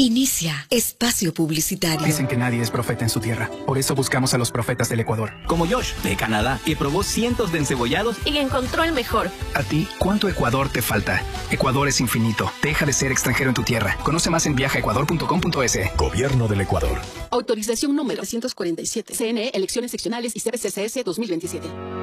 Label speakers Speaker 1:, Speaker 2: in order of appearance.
Speaker 1: Inicia espacio publicitario.
Speaker 2: Dicen que nadie es profeta en su tierra. Por eso buscamos a los profetas del Ecuador.
Speaker 3: Como Josh, de Canadá, que probó cientos de encebollados
Speaker 4: y encontró el mejor.
Speaker 2: A ti, ¿cuánto Ecuador te falta? Ecuador es infinito. Deja de ser extranjero en tu tierra. Conoce más en viajaecuador.com.es.
Speaker 5: Gobierno del Ecuador.
Speaker 6: Autorización número 347. CNE, Elecciones Seccionales y CBCCS 2027.